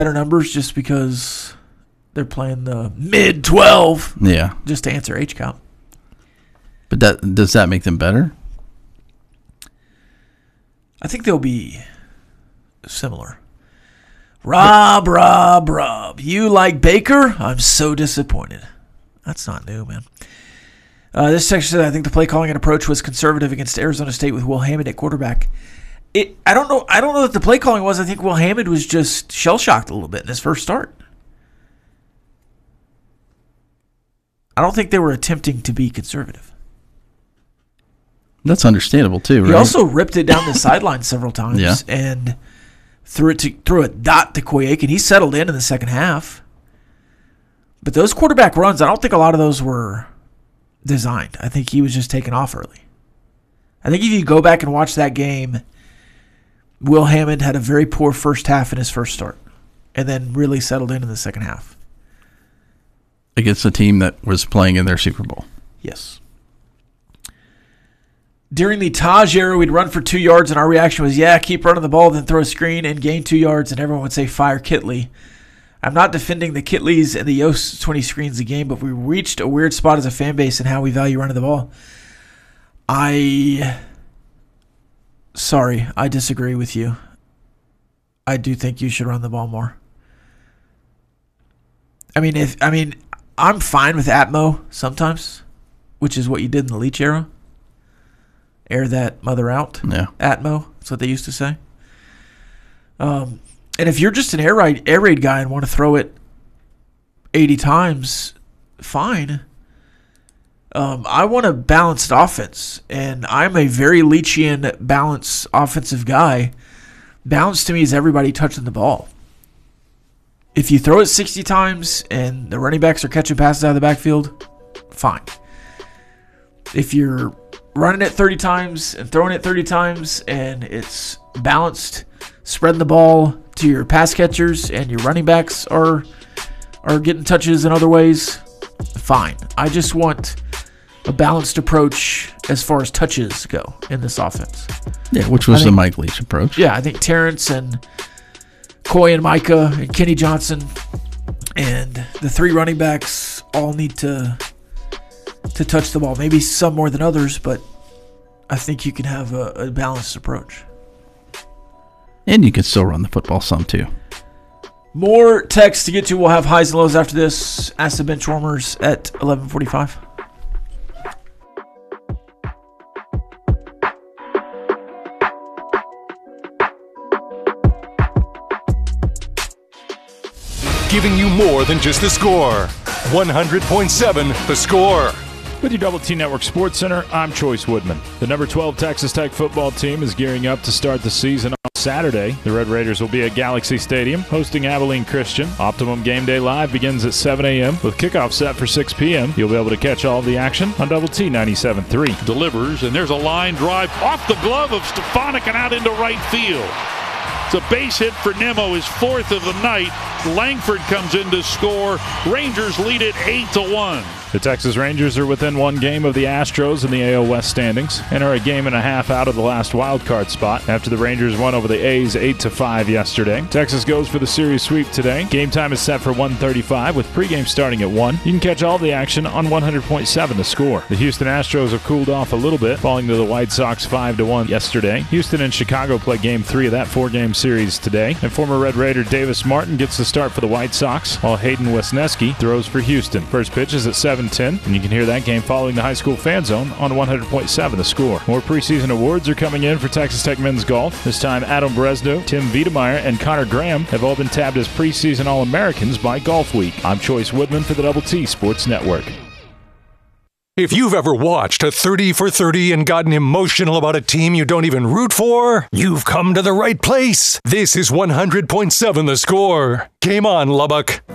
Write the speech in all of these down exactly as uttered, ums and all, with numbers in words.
better numbers just because they're playing the mid twelve. Yeah. Just to answer H-count. But that does that make them better? I think they'll be similar. Rob, Rob, Rob. You like Baker? I'm so disappointed. That's not new, man. Uh, this section said, I think the play calling and approach was conservative against Arizona State with Will Hammond at quarterback. It, I don't know. I don't know that the play calling was. I think Will Hammond was just shell shocked a little bit in his first start. I don't think they were attempting to be conservative. That's understandable too, right? He also ripped it down the sideline several times yeah. and threw it to threw a dot to Koyek, and he settled in in the second half. But those quarterback runs, I don't think a lot of those were designed. I think he was just taken off early. I think if you go back and watch that game, Will Hammond had a very poor first half in his first start and then really settled in in the second half. Against a team that was playing in their Super Bowl. Yes. During the Taj era, we'd run for two yards, and our reaction was, yeah, keep running the ball, then throw a screen and gain two yards, and everyone would say, fire Kitley. I'm not defending the Kitleys and the Yost twenty screens a game, but we reached a weird spot as a fan base in how we value running the ball. I, sorry, I disagree with you. I do think you should run the ball more. I mean, if I mean, I'm fine with Atmo sometimes, which is what you did in the Leach era. Air that mother out. Yeah. Atmo. That's what they used to say. Um, and if you're just an air raid, air raid guy and want to throw it eighty times, fine. Um, I want a balanced offense, and I'm a very Leachian balanced offensive guy. Balance to me is everybody touching the ball. If you throw it sixty times and the running backs are catching passes out of the backfield, fine. If you're running it thirty times and throwing it thirty times and it's balanced, spreading the ball to your pass catchers and your running backs are are getting touches in other ways, fine. I just want a balanced approach as far as touches go in this offense. Yeah, which was think, the Mike Leach approach. Yeah, I think Terrence and Coy and Micah and Kenny Johnson and the three running backs all need to to touch the ball. Maybe some more than others, but I think you can have a, a balanced approach. And you can still run the football some too. More text to get to. We'll have highs and lows after this. Ask the bench warmers at eleven forty-five. Giving you more than just the score. one hundred point seven The Score. With your Double T Network Sports Center, I'm Choice Woodman. The number twelve Texas Tech football team is gearing up to start the season on Saturday. The Red Raiders will be at Galaxy Stadium hosting Abilene Christian. Optimum Game Day Live begins at seven a.m. with kickoff set for six p.m. You'll be able to catch all of the action on Double T ninety-seven point three. Delivers, and there's a line drive off the glove of Stefanik and out into right field. It's a base hit for Nimmo, his fourth of the night. Langford comes in to score. Rangers lead it eight to one. The Texas Rangers are within one game of the Astros in the A L West standings and are a game and a half out of the last wild card spot after the Rangers won over the A's eight to five yesterday. Texas goes for the series sweep today. Game time is set for one thirty-five with pregame starting at one. You can catch all the action on one hundred point seven The Score. The Houston Astros have cooled off a little bit, falling to the White Sox five to one yesterday. Houston and Chicago play game three of that four-game series today, and former Red Raider Davis Martin gets the start for the White Sox, while Hayden Wesneski throws for Houston. First pitch is at seven ten, and you can hear that game following the High School Fan Zone on one hundred point seven The Score. More preseason awards are coming in for Texas Tech men's golf. This time, Adam Bresno, Tim Wiedemeyer, and Connor Graham have all been tabbed as preseason All-Americans by Golf Week. I'm Choice Woodman for the Double T Sports Network. If you've ever watched a thirty for thirty and gotten emotional about a team you don't even root for, you've come to the right place. This is one hundred point seven The Score. Game on, Lubbock.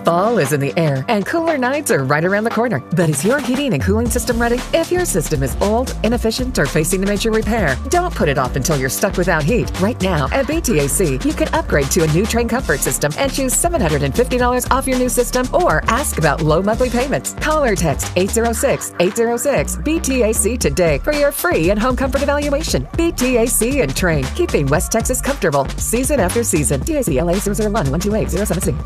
Fall is in the air, and cooler nights are right around the corner. But is your heating and cooling system ready? If your system is old, inefficient, or facing a major repair, don't put it off until you're stuck without heat. Right now, at B T A C, you can upgrade to a new Train Comfort system and choose seven hundred fifty dollars off your new system, or ask about low monthly payments. Call or text eight zero six, eight zero six, B T A C today for your free and-home comfort evaluation. B T A C and Train, keeping West Texas comfortable season after season. D A C L A zero zero one one two eight zero seven C.